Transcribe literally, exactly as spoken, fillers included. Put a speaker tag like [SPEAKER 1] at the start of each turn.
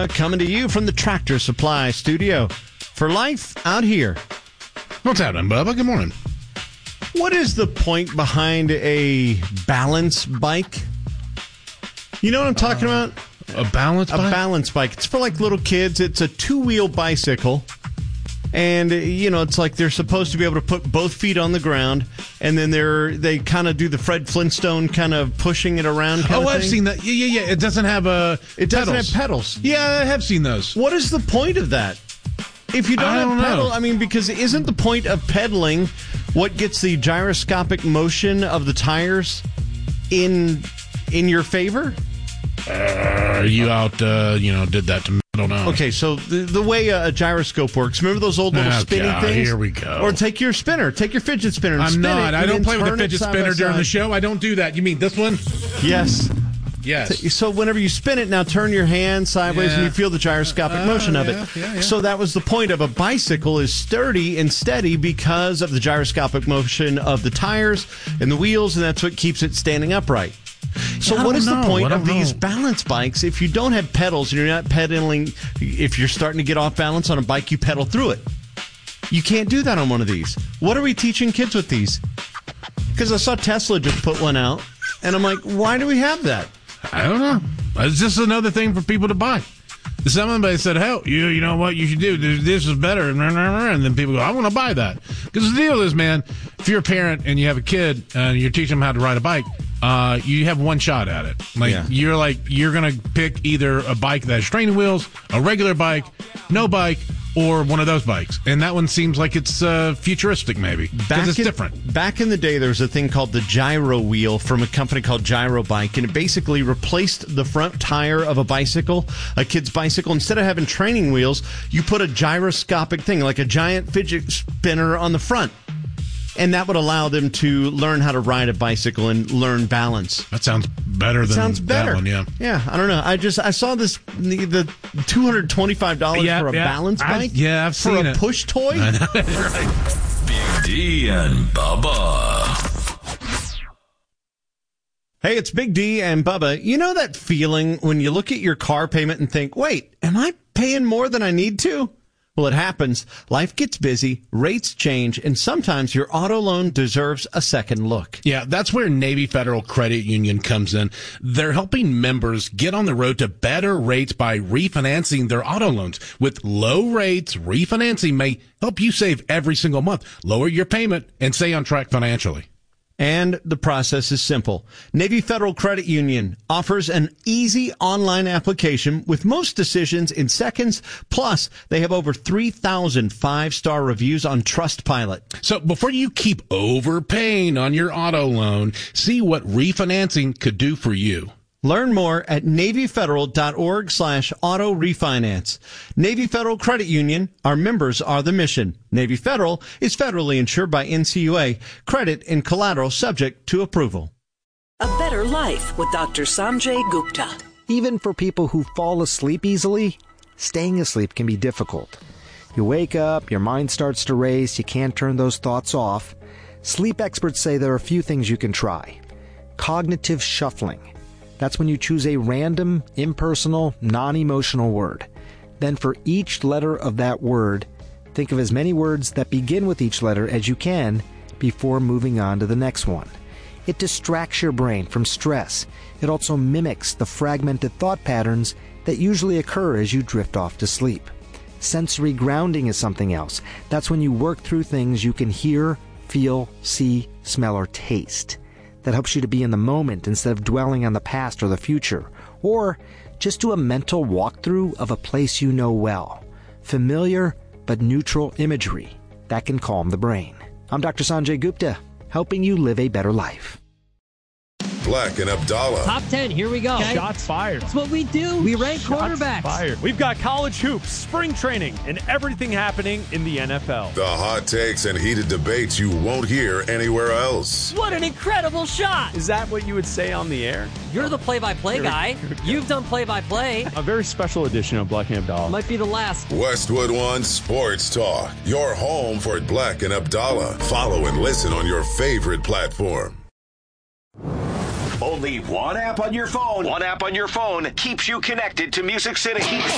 [SPEAKER 1] Bubba coming to you from the Tractor Supply Studio for Life Out Here.
[SPEAKER 2] What's happening, Bubba? Good morning.
[SPEAKER 1] What is the point behind a balance bike? You know what I'm talking uh, about?
[SPEAKER 2] A balance bike?
[SPEAKER 1] A balance bike. It's for like little kids. It's a two-wheel bicycle. And, you know, it's like they're supposed to be able to put both feet on the ground, and then they're they kind of do the Fred Flintstone kind of pushing it around kind
[SPEAKER 2] Oh,
[SPEAKER 1] of
[SPEAKER 2] I've
[SPEAKER 1] thing.
[SPEAKER 2] seen that. Yeah, yeah, yeah. It doesn't have a
[SPEAKER 1] It doesn't have pedals.
[SPEAKER 2] Yeah, I have seen those.
[SPEAKER 1] What is the point of that? If you don't,
[SPEAKER 2] I
[SPEAKER 1] have
[SPEAKER 2] don't
[SPEAKER 1] pedal,
[SPEAKER 2] know.
[SPEAKER 1] I mean, because isn't the point of pedaling what gets the gyroscopic motion of the tires in in your favor?
[SPEAKER 2] Uh, you out, uh, you know, did that to me. I don't know.
[SPEAKER 1] Okay, so the, the way a, a gyroscope works, remember those old little
[SPEAKER 2] Oh,
[SPEAKER 1] spinny
[SPEAKER 2] God,
[SPEAKER 1] things?
[SPEAKER 2] here we go.
[SPEAKER 1] Or take your spinner, take your fidget spinner and
[SPEAKER 2] I'm
[SPEAKER 1] spin
[SPEAKER 2] not.
[SPEAKER 1] it.
[SPEAKER 2] I
[SPEAKER 1] and
[SPEAKER 2] don't
[SPEAKER 1] then
[SPEAKER 2] play with a
[SPEAKER 1] turn it
[SPEAKER 2] fidget
[SPEAKER 1] side
[SPEAKER 2] spinner
[SPEAKER 1] by
[SPEAKER 2] during the
[SPEAKER 1] side.
[SPEAKER 2] show. I don't do that. You mean this one?
[SPEAKER 1] Yes.
[SPEAKER 2] Yes.
[SPEAKER 1] So whenever you spin it, now turn your hand sideways
[SPEAKER 2] Yeah.
[SPEAKER 1] and you feel the gyroscopic
[SPEAKER 2] Uh,
[SPEAKER 1] motion of
[SPEAKER 2] yeah,
[SPEAKER 1] it.
[SPEAKER 2] yeah, yeah.
[SPEAKER 1] So that was the point of a bicycle is sturdy and steady because of the gyroscopic motion of the tires and the wheels, and that's what keeps it standing upright. So
[SPEAKER 2] I
[SPEAKER 1] what
[SPEAKER 2] don't
[SPEAKER 1] is the
[SPEAKER 2] know.
[SPEAKER 1] point
[SPEAKER 2] I
[SPEAKER 1] of
[SPEAKER 2] don't
[SPEAKER 1] these
[SPEAKER 2] know.
[SPEAKER 1] balance bikes if you don't have pedals and you're not pedaling? If you're starting to get off balance on a bike, you pedal through it. You can't do that on one of these. What are we teaching kids with these? Because I saw Tesla just put one out, and I'm like, why do we have that?
[SPEAKER 2] I don't know. It's just another thing for people to buy. Somebody said, "Hell, you you know what you should do? This is better," and then people go, "I want to buy that." Because the deal is, man, if you're a parent and you have a kid and you're teaching them how to ride a bike, uh, you have one shot at it. Like
[SPEAKER 1] Yeah.
[SPEAKER 2] you're like you're gonna pick either a bike that has training wheels, a regular bike, no bike, or one of those bikes. And that one seems like it's uh, futuristic, maybe, because it's
[SPEAKER 1] in,
[SPEAKER 2] different.
[SPEAKER 1] Back in the day, there was a thing called the gyro wheel from a company called Gyro Bike, and it basically replaced the front tire of a bicycle, a kid's bicycle. Instead of having training wheels, you put a gyroscopic thing, like a giant fidget spinner on the front. And that would allow them to learn how to ride a bicycle and learn balance.
[SPEAKER 2] That sounds better than
[SPEAKER 1] Sounds better.
[SPEAKER 2] that one, yeah.
[SPEAKER 1] Yeah, I don't know. I just I saw this the, the two hundred twenty-five dollars
[SPEAKER 2] Yeah,
[SPEAKER 1] for a
[SPEAKER 2] yeah.
[SPEAKER 1] balance
[SPEAKER 2] I-
[SPEAKER 1] bike.
[SPEAKER 2] yeah, I've
[SPEAKER 1] for
[SPEAKER 2] seen
[SPEAKER 1] a
[SPEAKER 2] it.
[SPEAKER 1] push toy.
[SPEAKER 2] I know. Right.
[SPEAKER 3] Big D and Bubba.
[SPEAKER 1] Hey, it's Big D and Bubba. You know that feeling when you look at your car payment and think, "Wait, am I paying more than I need to?" Well, it happens. Life gets busy, rates change, and sometimes your auto loan deserves a second look.
[SPEAKER 2] Yeah, that's where Navy Federal Credit Union comes in. They're helping members get on the road to better rates by refinancing their auto loans. With low rates, refinancing may help you save every single month, lower your payment, and stay on track financially.
[SPEAKER 1] And the process is simple. Navy Federal Credit Union offers an easy online application with most decisions in seconds. Plus, they have over three thousand five-star reviews on Trustpilot.
[SPEAKER 2] So before you keep overpaying on your auto loan, see what refinancing could do for you.
[SPEAKER 1] Learn more at NavyFederal.org slash auto refinance. Navy Federal Credit Union, our members are the mission. Navy Federal is federally insured by N C U A. Credit and collateral subject to approval.
[SPEAKER 4] A Better Life with Doctor Sanjay Gupta.
[SPEAKER 5] Even for people who fall asleep easily, staying asleep can be difficult. You wake up, your mind starts to race, you can't turn those thoughts off. Sleep experts say there are a few things you can try. Cognitive shuffling. That's when you choose a random, impersonal, non-emotional word. Then for each letter of that word, think of as many words that begin with each letter as you can before moving on to the next one. It distracts your brain from stress. It also mimics the fragmented thought patterns that usually occur as you drift off to sleep. Sensory grounding is something else. That's when you work through things you can hear, feel, see, smell, or taste. That helps you to be in the moment instead of dwelling on the past or the future. Or just do a mental walkthrough of a place you know well. Familiar but neutral imagery. That can calm the brain. I'm Doctor Sanjay Gupta, helping you live a better life.
[SPEAKER 6] Black and Abdallah.
[SPEAKER 7] Top ten, here we go.
[SPEAKER 8] Okay. Shots fired.
[SPEAKER 7] That's what we do. We rank
[SPEAKER 8] Shots
[SPEAKER 7] quarterbacks.
[SPEAKER 8] fired. We've got college hoops, spring training, and everything happening in the N F L.
[SPEAKER 6] The hot takes and heated debates you won't hear anywhere else.
[SPEAKER 7] What an incredible shot.
[SPEAKER 8] Is that what you would say on the air?
[SPEAKER 7] You're the play-by-play guy. You've done play-by-play.
[SPEAKER 8] A very special edition of Black and Abdallah.
[SPEAKER 7] Might be the last.
[SPEAKER 6] Westwood One Sports Talk. Your home for Black and Abdallah. Follow and listen on your favorite platform.
[SPEAKER 9] Only one app on your phone. One app on your phone keeps you connected to Music City.